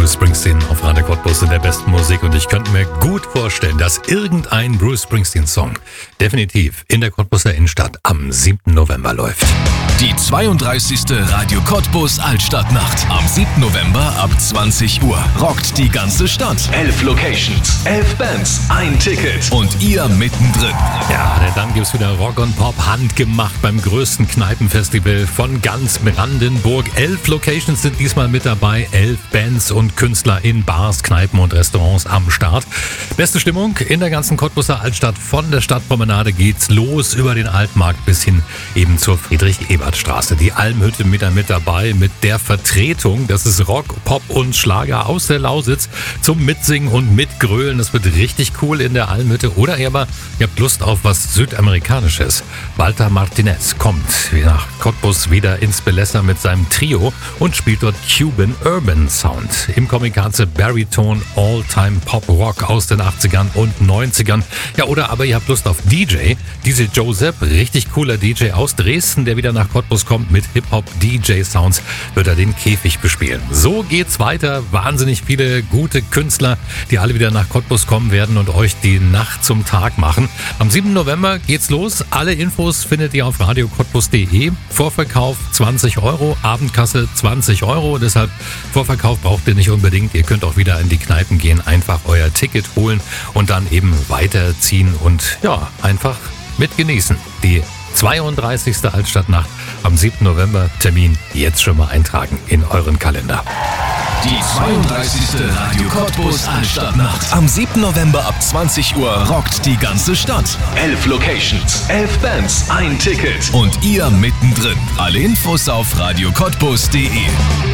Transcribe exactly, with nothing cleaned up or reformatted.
Bruce Springsteen auf Radio Cottbus in der besten Musik. Und ich könnte mir gut vorstellen, dass irgendein Bruce Springsteen-Song definitiv in der Cottbuser Innenstadt am siebten November läuft. Die zweiunddreißigste Radio Cottbus Altstadtnacht. Am siebten November ab zwanzig Uhr. Rockt die ganze Stadt. Elf Locations, elf Bands, ein Ticket. Und ihr mittendrin. Ja, denn dann gibt's wieder Rock und Pop handgemacht beim größten Kneipenfestival von ganz Brandenburg. Elf Locations sind diesmal mit dabei. Elf Bands und Künstler in Bars, Kneipen und Restaurants am Start. Beste Stimmung in der ganzen Cottbuser Altstadt. Von der Stadtpromenade geht's los über den Altmarkt bis hin eben zur Friedrich-Ebert-Straße. Die Almhütte mit, mit dabei mit der Vertretung. Das ist Rock, Pop und Schlager aus der Lausitz zum Mitsingen und Mitgrölen. Das wird richtig cool in der Almhütte. Oder aber ihr habt Lust auf was Südamerikanisches. Walter Martinez kommt nach Cottbus wieder ins Bellezza mit seinem Trio und spielt dort Cuban Urban Sound. Im Kamikaze Baritone All-Time Pop Rock aus den achtzigern und neunzigern. Ja, oder aber ihr habt Lust auf D J. D J Joseph, richtig cooler D J aus Dresden, der wieder nach Cottbus kommt mit Hip-Hop-D J-Sounds, wird er den Käfig bespielen. So geht's weiter. Wahnsinnig viele gute Künstler, die alle wieder nach Cottbus kommen werden und euch die Nacht zum Tag machen. Am siebten November geht's los. Alle Infos findet ihr auf radio cottbus punkt de. Vorverkauf zwanzig Euro, Abendkasse zwanzig Euro. Deshalb Vorverkauf braucht ihr nicht unbedingt. Ihr könnt auch wieder in die Kneipen gehen, einfach euer Ticket holen und dann eben weiterziehen und ja, einfach mit genießen. Die zweiunddreißigste Altstadtnacht am siebten November. Termin jetzt schon mal eintragen in euren Kalender. Die zweiunddreißigste Radio Cottbus Altstadtnacht. Am siebten November ab zwanzig Uhr rockt die ganze Stadt. Elf Locations, elf Bands, ein Ticket. Und ihr mittendrin. Alle Infos auf radio cottbus punkt de.